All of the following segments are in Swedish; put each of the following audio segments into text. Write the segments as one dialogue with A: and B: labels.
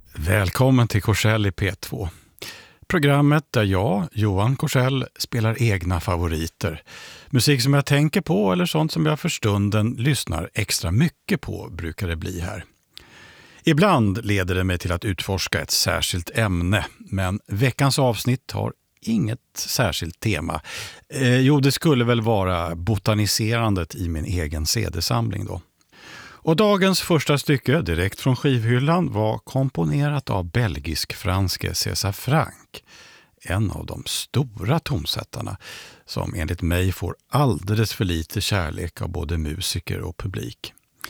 A: Välkommen till Korsell i P2. Programmet där jag, Johan Korsell, spelar egna favoriter. Musik som jag tänker på eller sånt som jag för stunden lyssnar extra mycket på brukar det bli här. Ibland leder det mig till att utforska ett särskilt ämne, men veckans avsnitt har inget särskilt tema. Det skulle väl vara botaniserandet i min egen CD-samling då. Och dagens första stycke, direkt från skivhyllan, var komponerat av belgisk-franske César Franck. En av de stora tonsättarna som enligt mig får alldeles för lite kärlek av både musiker och publik.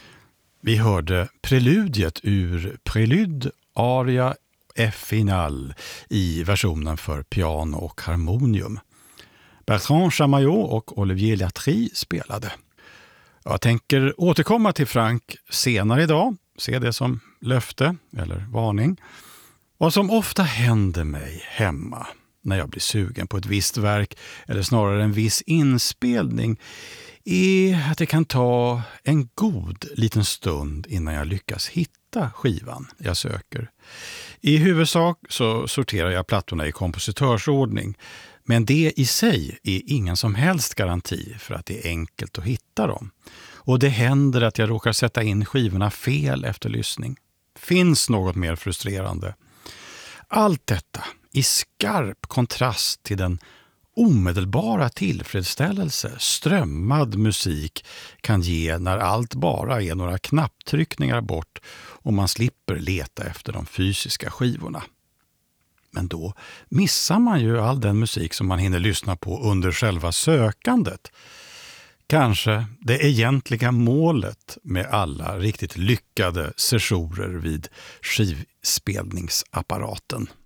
A: Vi hörde preludiet ur Prelude Aria F final i versionen för piano och harmonium. Bertrand Chamayot och Olivier Latry spelade. Jag tänker återkomma till Franck senare idag, se det som löfte eller varning. Vad som ofta händer mig hemma när jag blir sugen på ett visst verk eller snarare en viss inspelning är att det kan ta en god liten stund innan jag lyckas hitta skivan jag söker. I huvudsak så sorterar jag plattorna i kompositörsordning, men det i sig är ingen som helst garanti för att det är enkelt att hitta dem. Och det händer att jag råkar sätta in skivorna fel efter lyssning. Finns något mer frustrerande? Allt detta i skarp kontrast till den omedelbara tillfredsställelse strömmad musik kan ge när allt bara är några knapptryckningar bort och man slipper leta efter de fysiska skivorna. Men då missar man ju all den musik som man hinner lyssna på under själva sökandet. Kanske det egentliga målet med alla riktigt lyckade sessioner vid skivspelningsapparaten.